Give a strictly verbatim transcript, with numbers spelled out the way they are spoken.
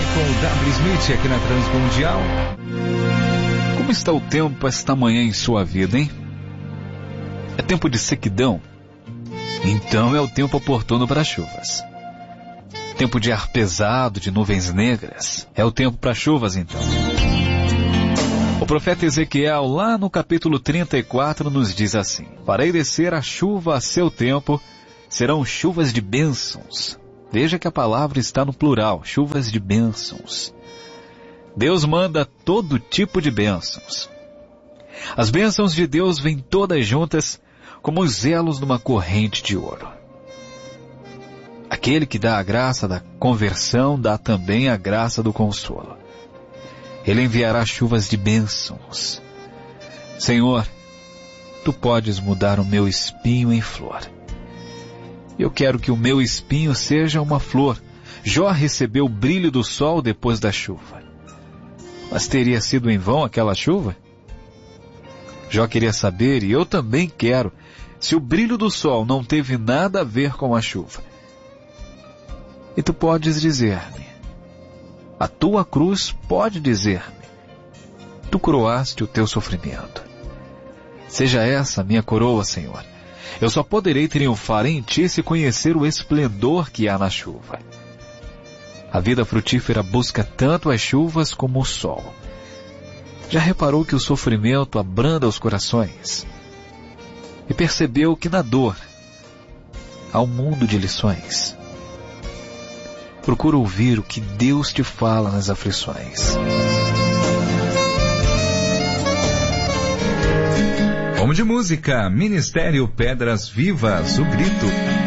Michael W. Smith aqui na Transmundial. Como está o tempo esta manhã em sua vida, hein? É tempo de sequidão? Então é o tempo oportuno para chuvas. Tempo de ar pesado, de nuvens negras. É o tempo para chuvas, então. O profeta Ezequiel, lá no capítulo trinta e quatro, nos diz assim: farei descer a chuva a seu tempo, serão chuvas de bênçãos. Veja que a palavra está no plural, chuvas de bênçãos. Deus manda todo tipo de bênçãos. As bênçãos de Deus vêm todas juntas, como os elos numa corrente de ouro. Aquele que dá a graça da conversão, dá também a graça do consolo. Ele enviará chuvas de bênçãos. Senhor, Tu podes mudar o meu espinho em flor. Eu quero que o meu espinho seja uma flor. Jó recebeu o brilho do sol depois da chuva. Mas teria sido em vão aquela chuva? Jó queria saber, e eu também quero, se o brilho do sol não teve nada a ver com a chuva. E tu podes dizer-me, a tua cruz pode dizer-me, tu coroaste o teu sofrimento. Seja essa a minha coroa, Senhor. Eu só poderei triunfar em ti se conhecer o esplendor que há na chuva. A vida frutífera busca tanto as chuvas como o sol. Já reparou que o sofrimento abranda os corações? E percebeu que na dor há um mundo de lições. Procura ouvir o que Deus te fala nas aflições. Vamos de música, Ministério Pedras Vivas, o grito.